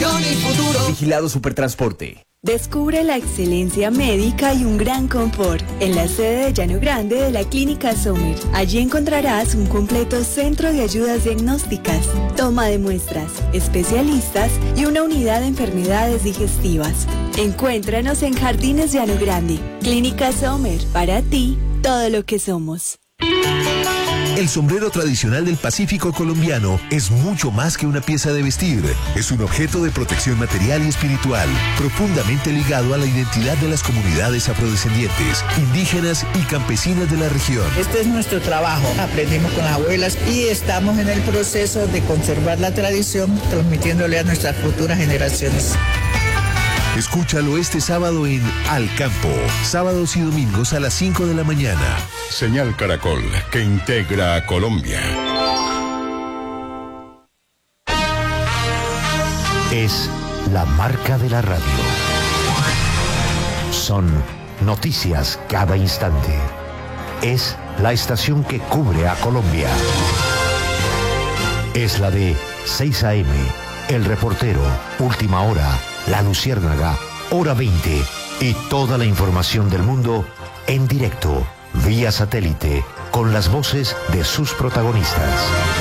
innovación y futuro. Vigilado Supertransporte. Descubre la excelencia médica y un gran confort en la sede de Llano Grande de la Clínica Sommer. Allí encontrarás un completo centro de ayudas diagnósticas, toma de muestras, especialistas y una unidad de enfermedades digestivas. Encuéntranos en Jardines Llano Grande. Clínica Sommer, para ti, todo lo que somos. El sombrero tradicional del Pacífico colombiano es mucho más que una pieza de vestir. Es un objeto de protección material y espiritual, profundamente ligado a la identidad de las comunidades afrodescendientes, indígenas y campesinas de la región. Este es nuestro trabajo. Aprendimos con las abuelas y estamos en el proceso de conservar la tradición, transmitiéndole a nuestras futuras generaciones. Escúchalo este sábado en Al Campo, sábados y domingos a las 5 de la mañana. Señal Caracol, que integra a Colombia. Es la marca de la radio. Son noticias cada instante. Es la estación que cubre a Colombia. Es la de 6 AM, El Reportero, Última Hora, La Luciérnaga, Hora 20 y toda la información del mundo en directo, vía satélite, con las voces de sus protagonistas.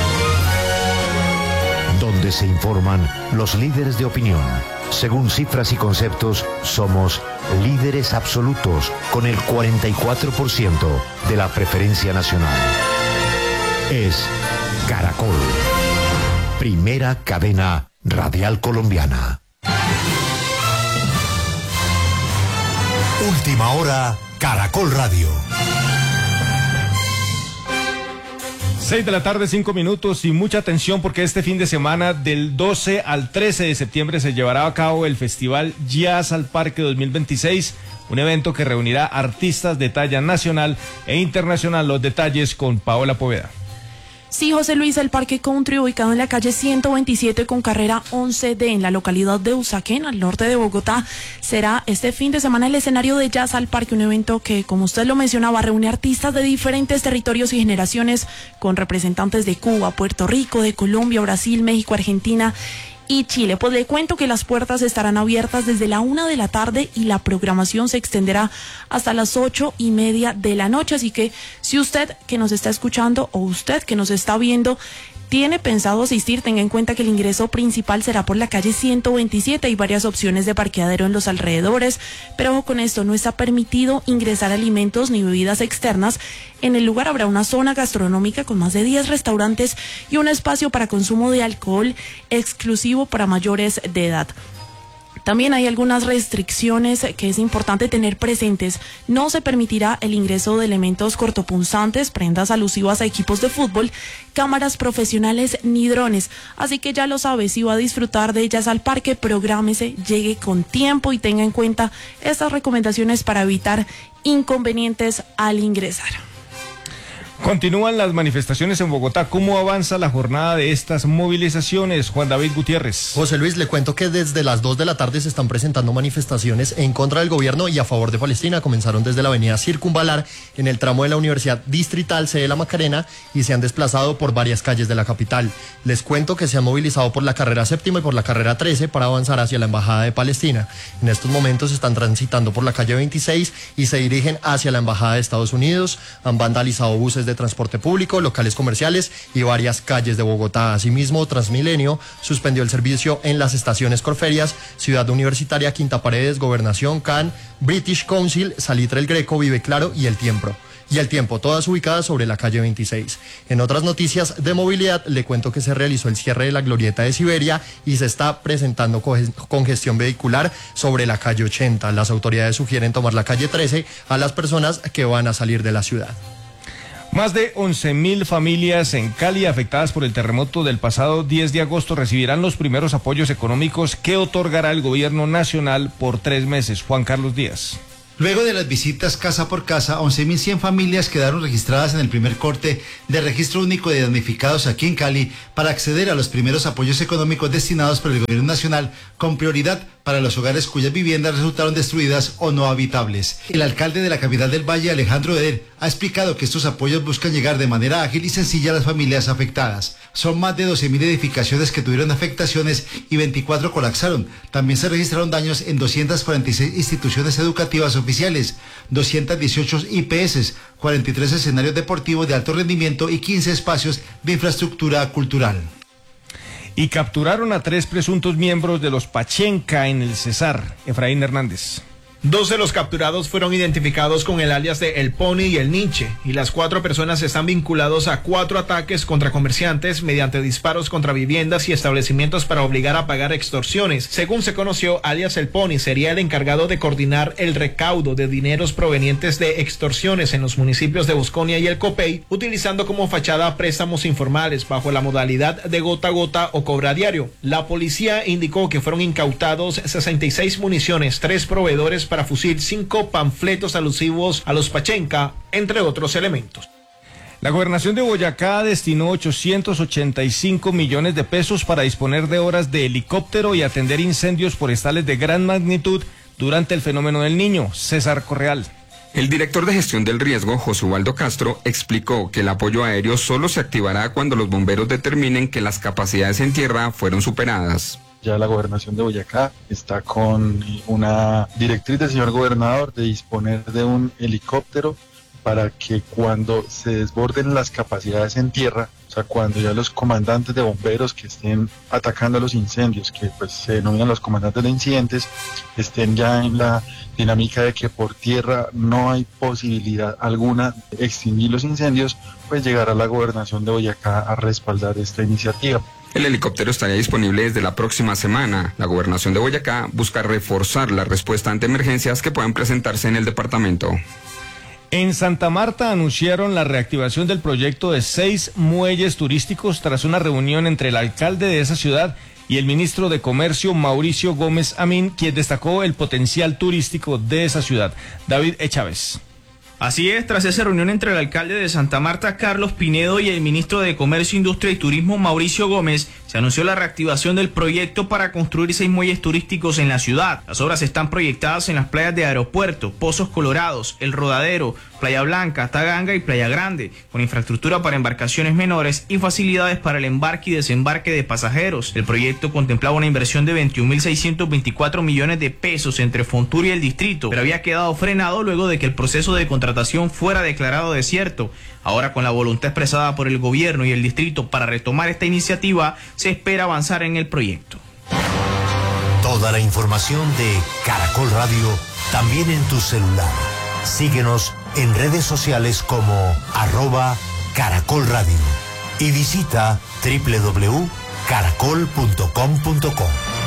Donde se informan los líderes de opinión. Según cifras y conceptos, somos líderes absolutos con el 44% de la preferencia nacional. Es Caracol, primera cadena radial colombiana. Última Hora, Caracol Radio. 6 de la tarde, 5 minutos, y mucha atención porque este fin de semana del 12 al 13 de septiembre se llevará a cabo el Festival Jazz al Parque 2026, un evento que reunirá artistas de talla nacional e internacional. Los detalles con Paola Poveda. Sí, José Luis, el Parque Country, ubicado en la calle 127 con carrera 11D en la localidad de Usaquén, al norte de Bogotá, será este fin de semana el escenario de Jazz al Parque, un evento que, como usted lo mencionaba, reúne artistas de diferentes territorios y generaciones, con representantes de Cuba, Puerto Rico, de Colombia, Brasil, México, Argentina y Chile. Pues le cuento que las puertas estarán abiertas desde la 1 de la tarde y la programación se extenderá hasta las 8:30 de la noche. Así que si usted que nos está escuchando o usted que nos está viendo tiene pensado asistir, tenga en cuenta que el ingreso principal será por la calle 127. Hay varias opciones de parqueadero en los alrededores, pero ojo con esto, no está permitido ingresar alimentos ni bebidas externas. En el lugar habrá una zona gastronómica con más de 10 restaurantes y un espacio para consumo de alcohol exclusivo para mayores de edad. También hay algunas restricciones que es importante tener presentes. No se permitirá el ingreso de elementos cortopunzantes, prendas alusivas a equipos de fútbol, cámaras profesionales ni drones. Así que ya lo sabe, si va a disfrutar de Jazz al Parque, prográmese, llegue con tiempo y tenga en cuenta estas recomendaciones para evitar inconvenientes al ingresar. Continúan las manifestaciones en Bogotá. ¿Cómo avanza la jornada de estas movilizaciones, Juan David Gutiérrez? José Luis, le cuento que desde las 2 de la tarde se están presentando manifestaciones en contra del gobierno y a favor de Palestina. Comenzaron desde la avenida Circunvalar, en el tramo de la Universidad Distrital C de la Macarena, y se han desplazado por varias calles de la capital. Les cuento que se han movilizado por la carrera 7ª y por la carrera 13 para avanzar hacia la Embajada de Palestina. En estos momentos están transitando por la calle 26 y se dirigen hacia la Embajada de Estados Unidos. Han vandalizado buses de transporte público, locales comerciales y varias calles de Bogotá. Asimismo, Transmilenio suspendió el servicio en las estaciones Corferias, Ciudad Universitaria, Quinta Paredes, Gobernación, CAN, British Council, Salitre El Greco, Vive Claro y El Tiempo, todas ubicadas sobre la calle 26. En otras noticias de movilidad, le cuento que se realizó el cierre de la glorieta de Siberia y se está presentando congestión vehicular sobre la calle 80. Las autoridades sugieren tomar la calle 13 a las personas que van a salir de la ciudad. Más de 11.000 familias en Cali afectadas por el terremoto del pasado 10 de agosto recibirán los primeros apoyos económicos que otorgará el gobierno nacional por 3 meses. Juan Carlos Díaz. Luego de las visitas casa por casa, 11.100 familias quedaron registradas en el primer corte de registro único de damnificados aquí en Cali para acceder a los primeros apoyos económicos destinados por el gobierno nacional con prioridad para para los hogares cuyas viviendas resultaron destruidas o no habitables. El alcalde de la capital del Valle, Alejandro Eder, ha explicado que estos apoyos buscan llegar de manera ágil y sencilla a las familias afectadas. Son más de 12.000 edificaciones que tuvieron afectaciones y 24 colapsaron. También se registraron daños en 246 instituciones educativas oficiales, 218 IPS, 43 escenarios deportivos de alto rendimiento y 15 espacios de infraestructura cultural. Y capturaron a 3 presuntos miembros de los Pachenca en el Cesar. Efraín Hernández. 2 de los capturados fueron identificados con el alias de El Pony y El Ninche, y las 4 personas están vinculados a 4 ataques contra comerciantes mediante disparos contra viviendas y establecimientos para obligar a pagar extorsiones. Según se conoció, alias El Pony sería el encargado de coordinar el recaudo de dineros provenientes de extorsiones en los municipios de Bosconia y El Copey, utilizando como fachada préstamos informales bajo la modalidad de gota a gota o cobra diario. La policía indicó que fueron incautados 66 municiones, 3 proveedores para fusil, 5 panfletos alusivos a los Pachenca, entre otros elementos. La gobernación de Boyacá destinó 885 millones de pesos para disponer de horas de helicóptero y atender incendios forestales de gran magnitud durante el fenómeno del Niño. César Correal. El director de gestión del riesgo, José Ubaldo Castro, explicó que el apoyo aéreo solo se activará cuando los bomberos determinen que las capacidades en tierra fueron superadas. Ya la gobernación de Boyacá está con una directriz del señor gobernador de disponer de un helicóptero para que cuando se desborden las capacidades en tierra, o sea, cuando ya los comandantes de bomberos que estén atacando los incendios, que pues se denominan los comandantes de incidentes, estén ya en la dinámica de que por tierra no hay posibilidad alguna de extinguir los incendios, pues llegará la gobernación de Boyacá a respaldar esta iniciativa. El helicóptero estaría disponible desde la próxima semana. La gobernación de Boyacá busca reforzar la respuesta ante emergencias que puedan presentarse en el departamento. En Santa Marta anunciaron la reactivación del proyecto de 6 muelles turísticos tras una reunión entre el alcalde de esa ciudad y el ministro de Comercio, Mauricio Gómez Amín, quien destacó el potencial turístico de esa ciudad. David Chávez. Así es, tras esa reunión entre el alcalde de Santa Marta, Carlos Pinedo, y el ministro de Comercio, Industria y Turismo, Mauricio Gómez, se anunció la reactivación del proyecto para construir 6 muelles turísticos en la ciudad. Las obras están proyectadas en las playas de Aeropuerto, Pozos Colorados, El Rodadero, Playa Blanca, Taganga y Playa Grande, con infraestructura para embarcaciones menores y facilidades para el embarque y desembarque de pasajeros. El proyecto contemplaba una inversión de 21.624 millones de pesos entre Fontur y el distrito, pero había quedado frenado luego de que el proceso de contratación fuera declarado desierto. Ahora, con la voluntad expresada por el gobierno y el distrito para retomar esta iniciativa, se espera avanzar en el proyecto. Toda la información de Caracol Radio también en tu celular. Síguenos en redes sociales como @Caracol Radio y visita www.caracol.com.co.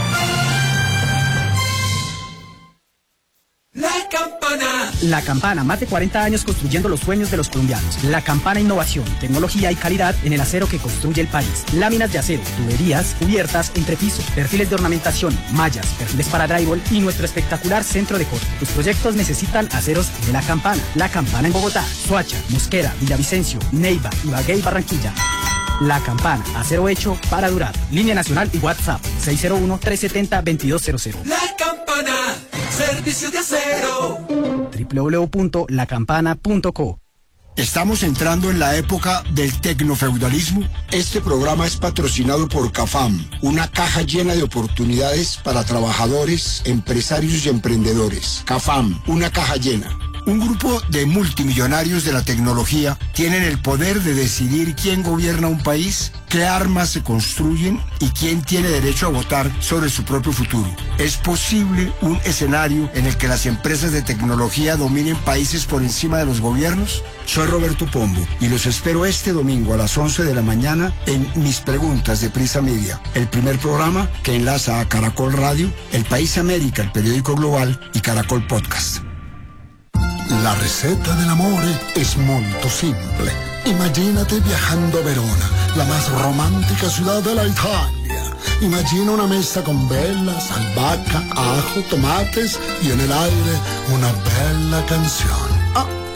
La Campana, más de 40 años construyendo los sueños de los colombianos. La Campana, innovación, tecnología y calidad en el acero que construye el país. Láminas de acero, tuberías, cubiertas, entrepiso, perfiles de ornamentación, mallas, perfiles para drywall y nuestro espectacular centro de corte. Tus proyectos necesitan aceros de La Campana. La Campana en Bogotá, Soacha, Mosquera, Villavicencio, Neiva, Ibagué y Barranquilla. La Campana, acero hecho para durar. Línea nacional y WhatsApp 601-370-2200. La Campana, servicio de acero. www.lacampana.co. Estamos entrando en la época del tecnofeudalismo. Este programa es patrocinado por CAFAM, una caja llena de oportunidades para trabajadores, empresarios y emprendedores. CAFAM, una caja llena. Un grupo de multimillonarios de la tecnología tienen el poder de decidir quién gobierna un país, qué armas se construyen y quién tiene derecho a votar sobre su propio futuro. ¿Es posible un escenario en el que las empresas de tecnología dominen países por encima de los gobiernos? Soy Roberto Pombo y los espero este domingo a las 11 de la mañana en Mis Preguntas de Prisa Media, el primer programa que enlaza a Caracol Radio, El País América, el periódico global y Caracol Podcast. La receta del amore es muy simple. Imagínate viajando a Verona, la más romántica ciudad de la Italia. Imagina una mesa con velas, albahaca, ajo, tomates y en el aire una bella canción.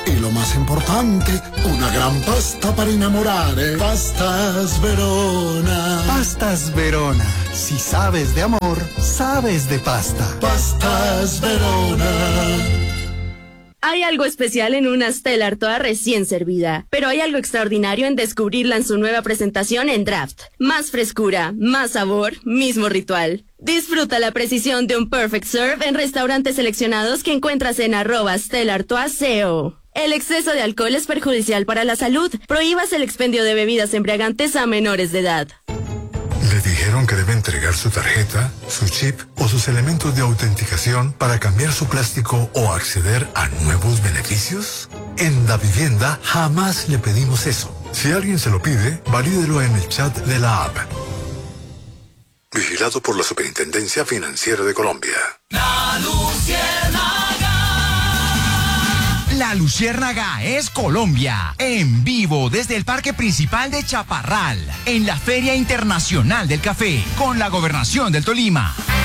Y lo más importante, una gran pasta para enamorar, ¿eh? Pastas Verona. Pastas Verona. Si sabes de amor, sabes de pasta. Pastas Verona. Hay algo especial en una Stella Artois recién servida, pero hay algo extraordinario en descubrirla en su nueva presentación en Draft. Más frescura, más sabor, mismo ritual. Disfruta la precisión de un Perfect Serve en restaurantes seleccionados que encuentras en @StellaArtois.co. El exceso de alcohol es perjudicial para la salud. Prohíbas el expendio de bebidas embriagantes a menores de edad. ¿Le dijeron que debe entregar su tarjeta, su chip o sus elementos de autenticación para cambiar su plástico o acceder a nuevos beneficios? En Davivienda jamás le pedimos eso. Si alguien se lo pide, valídelo en el chat de la app. Vigilado por la Superintendencia Financiera de Colombia. La Luciérnaga. La Luciérnaga es Colombia, en vivo desde el Parque Principal de Chaparral, en la Feria Internacional del Café, con la Gobernación del Tolima.